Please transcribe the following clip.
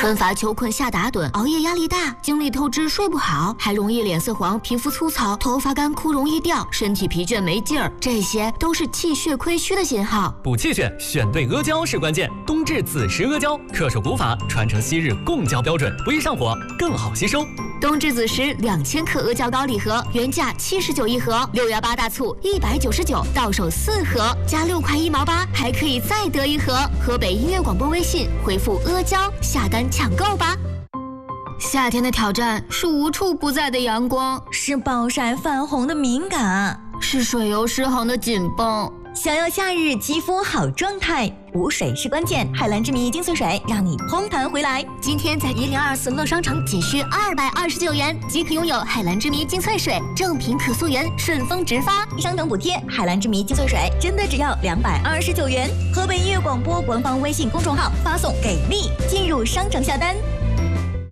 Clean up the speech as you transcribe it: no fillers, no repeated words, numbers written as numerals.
纷乏求困下打盹，熬夜压力大，精力透支睡不好，还容易脸色黄、皮肤粗糙、头发干枯容易掉，身体疲倦没劲儿，这些都是气血亏虚的信号。 补气血，选对阿胶是关键。冬至子时阿胶，恪守古法，传承昔日贡胶标准，不易上火，更好吸收。 冬至子时2000克阿胶膏礼盒，原价79一盒，6月8大促199，到手4盒，加6块1毛8，还可以再得一盒。河北音乐广播微信回复阿胶下单抢购吧。夏天的挑战是无处不在的阳光， 是暴晒泛红的敏感， 是水油失衡的紧绷。 想要夏日肌肤好状态，补水是关键。海蓝之谜精粹水让你烘弹回来。 今天在1024乐商城仅需229元即可拥有海蓝之谜精粹水，正品可溯源，顺丰直发， 商城补贴。海蓝之谜精粹水真的只要229元。河北音乐广播官方微信公众号发送给力，进入商城下单。